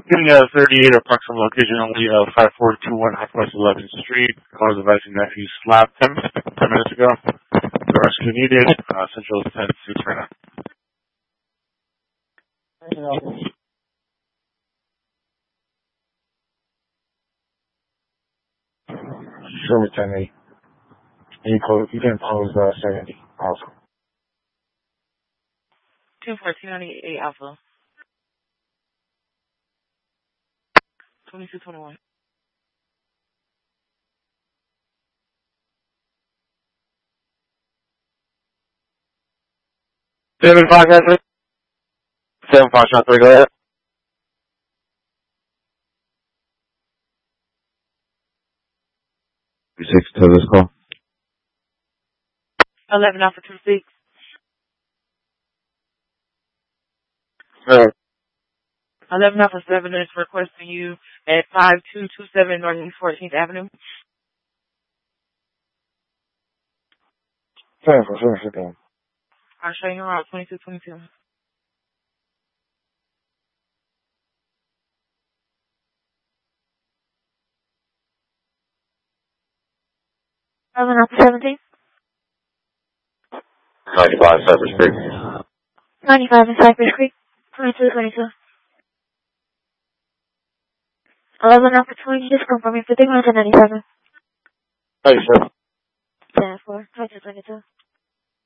Giving a 38 approximate location only of 5421 Northwest 11th Street. Call the device and nephew slapped him 10 minutes ago. The rescue needed. Central 10-6 right now. Show me 10-8. You can close 70 also. 21498 Alpha. 2221. Seven five shot 3, go ahead. 6 to this call. 11 Alpha 26. 11 Alpha 7 is requesting you at 5227 North 14th Avenue. 7 for 7. I'll show you around 2222. 11 Alpha 17. 95 Cypress Creek. 95 in Cypress Creek. 2222. 11 Alpha 20, just confirming 50 minutes and 97. 97. 10 4, 2222.